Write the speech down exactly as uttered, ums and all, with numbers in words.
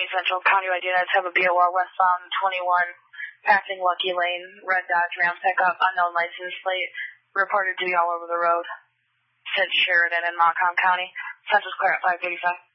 Central, County I D units have a B O R westbound twenty-one, passing Lucky Lane, red Dodge Ram pickup, unknown license plate, reported to be all over the road. Said Sheridan in Macomb County. Central's clear at five thirty-five.